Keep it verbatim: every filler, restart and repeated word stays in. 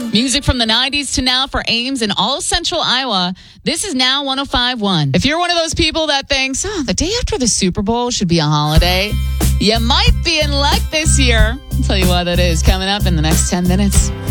Music from the nineties to now for Ames in all central Iowa. This is Now one oh five point one. If you're one of those people that thinks, oh, the day after the Super Bowl should be a holiday, you might be in luck this year. I'll tell you why that is coming up in the next ten minutes.